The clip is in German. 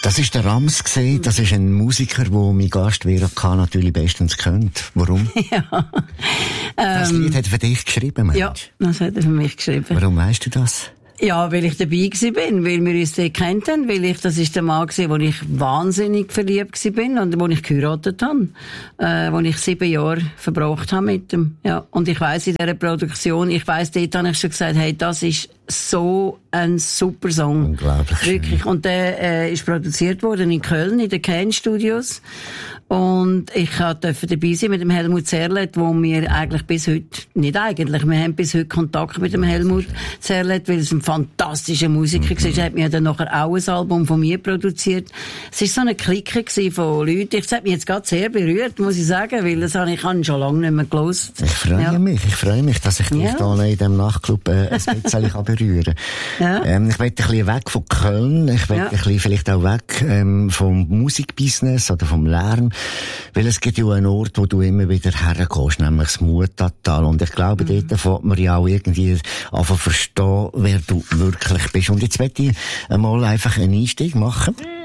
Das ist der Rams gesehen. Das ist ein Musiker, der mein Gast Vera K. natürlich bestens kennt. Warum? Ja. Das Lied hat er für dich geschrieben, Mensch. Ja, das hat er für mich geschrieben. Warum weißt du das? Ja, weil ich dabei gewesen bin, weil wir uns dort kennt haben, das ist der Mann gewesen, wo ich wahnsinnig verliebt gewesen bin und wo ich geheiratet habe, wo ich 7 Jahre verbracht habe mit ihm. Ja. Und ich weiss in dieser Produktion, dort habe ich schon gesagt, hey, das ist so ein super Song. Unglaublich. Wirklich. Schön. Und der ist produziert worden in Köln, in den Kane Studios. Und ich durfte dabei sein mit dem Helmut Zerlett, wo wir eigentlich bis heute, wir haben bis heute Kontakt mit dem Helmut Zerlett, weil es ein fantastischer Musiker war. Er hat mir dann nachher auch ein Album von mir produziert. Es war so eine Clique von Leuten. Das hat mich jetzt gerade sehr berührt, muss ich sagen, weil das habe ich schon lange nicht mehr gehört. Ich freue mich, dass ich dich hier in diesem Nachtclub ein bisschen berühren kann. Ja. Ich will ein bisschen weg von Köln, ich will ein bisschen vielleicht auch weg vom Musikbusiness oder vom Lärm, weil es gibt ja einen Ort, wo du immer wieder hergehst, nämlich das Mutatal. Und ich glaube, dort fängt man ja auch irgendwie anfangen verstehen, wer du wirklich bist. Und jetzt möchte ich einmal einfach einen Einstieg machen.